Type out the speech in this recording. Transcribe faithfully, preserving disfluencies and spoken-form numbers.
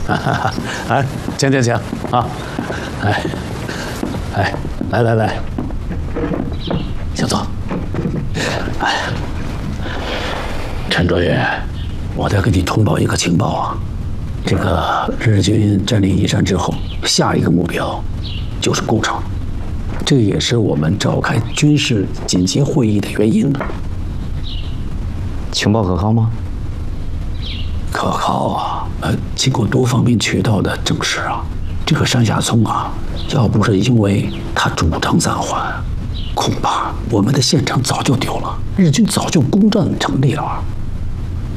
哎，请请请啊！哎，哎，来来来，请坐。哎，陈卓越，我再给你通报一个情报啊，这个日军占领宜山之后，下一个目标就是工厂，这也是我们召开军事紧急会议的原因。 情报可靠吗？ 可靠啊！呃，经过多方面渠道的证实啊，这个山下聪啊，要不是因为他主张暂缓，恐怕我们的县城早就丢了，日军早就攻占成立了。